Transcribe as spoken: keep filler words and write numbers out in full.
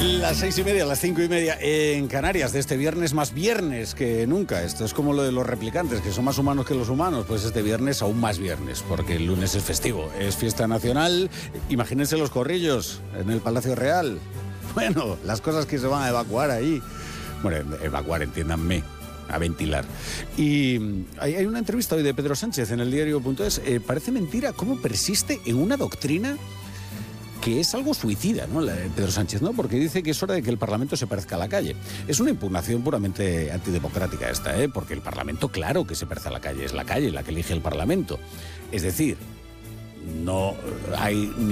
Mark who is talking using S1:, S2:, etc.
S1: Las seis y media, las cinco y media en Canarias de este viernes, más viernes que nunca. Esto es como lo de los replicantes, que son más humanos que los humanos. Pues este viernes aún más viernes, porque el lunes es festivo, es fiesta nacional. Imagínense los corrillos en el Palacio Real. Bueno, las cosas que se van a evacuar ahí. Bueno, evacuar, entiéndanme, a ventilar. Y hay, hay una entrevista hoy de Pedro Sánchez en el diario punto es. Eh, parece mentira cómo persiste en una doctrina que es algo suicida, ¿no? La de Pedro Sánchez, ¿no? Porque dice que es hora de que el Parlamento se parezca a la calle. Es una impugnación puramente antidemocrática esta, ¿eh? Porque el Parlamento, claro que se parece a la calle, es la calle la que elige el Parlamento. Es decir, no hay